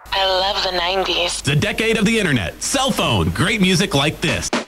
I love the 90s. The decade of the internet, cell phone, great music like this.